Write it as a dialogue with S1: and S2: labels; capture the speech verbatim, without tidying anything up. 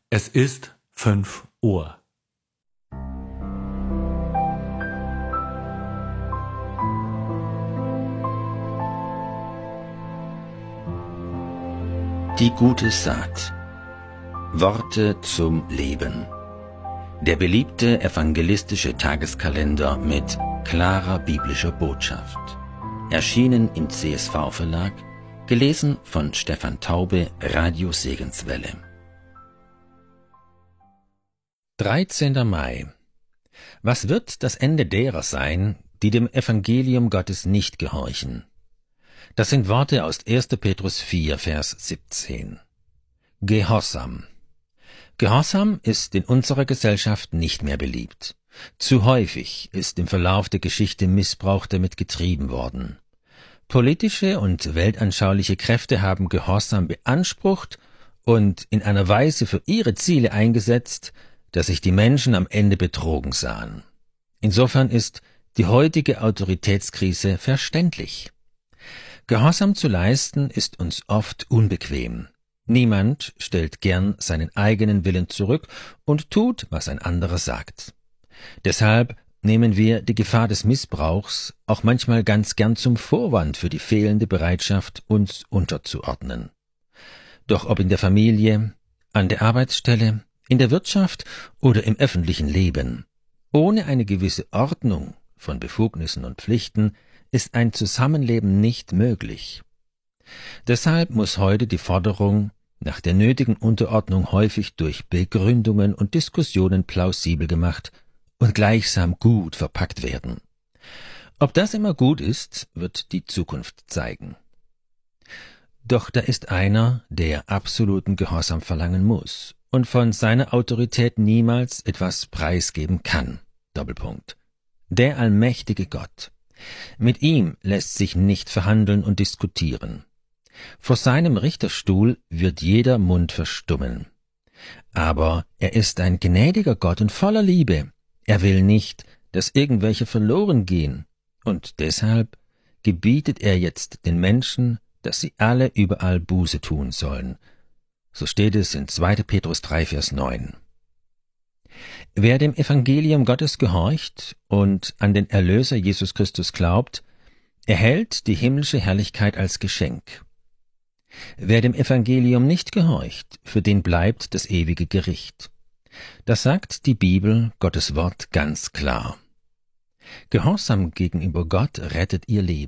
S1: Es ist fünf Uhr.
S2: Die gute Saat. Worte zum Leben. Der beliebte evangelistische Tageskalender mit klarer biblischer Botschaft. Erschienen im C S V-Verlag, gelesen von Stefan Taube, Radio Segenswelle. dreizehnter Mai. Was wird das Ende derer sein, die dem Evangelium Gottes nicht gehorchen? Das sind Worte aus erster Petrus vier, Vers siebzehn. Gehorsam. Gehorsam ist in unserer Gesellschaft nicht mehr beliebt. Zu häufig ist im Verlauf der Geschichte Missbrauch damit getrieben worden. Politische und weltanschauliche Kräfte haben Gehorsam beansprucht und in einer Weise für ihre Ziele eingesetzt, dass sich die Menschen am Ende betrogen sahen. Insofern ist die heutige Autoritätskrise verständlich. Gehorsam zu leisten ist uns oft unbequem. Niemand stellt gern seinen eigenen Willen zurück und tut, was ein anderer sagt. Deshalb nehmen wir die Gefahr des Missbrauchs auch manchmal ganz gern zum Vorwand für die fehlende Bereitschaft, uns unterzuordnen. Doch ob in der Familie, an der Arbeitsstelle, in der Wirtschaft oder im öffentlichen Leben, ohne eine gewisse Ordnung von Befugnissen und Pflichten ist ein Zusammenleben nicht möglich. Deshalb muss heute die Forderung nach der nötigen Unterordnung häufig durch Begründungen und Diskussionen plausibel gemacht und gleichsam gut verpackt werden. Ob das immer gut ist, wird die Zukunft zeigen. Doch da ist einer, der absoluten Gehorsam verlangen muss und von seiner Autorität niemals etwas preisgeben kann. Doppelpunkt. Der allmächtige Gott. Mit ihm lässt sich nicht verhandeln und diskutieren. Vor seinem Richterstuhl wird jeder Mund verstummen. Aber er ist ein gnädiger Gott und voller Liebe. Er will nicht, dass irgendwelche verloren gehen, und deshalb gebietet er jetzt den Menschen, dass sie alle überall Buße tun sollen. So steht es in zweiter Petrus drei, Vers neun. Wer dem Evangelium Gottes gehorcht und an den Erlöser Jesus Christus glaubt, erhält die himmlische Herrlichkeit als Geschenk. Wer dem Evangelium nicht gehorcht, für den bleibt das ewige Gericht. Das sagt die Bibel, Gottes Wort, ganz klar. Gehorsam gegenüber Gott rettet ihr Leben.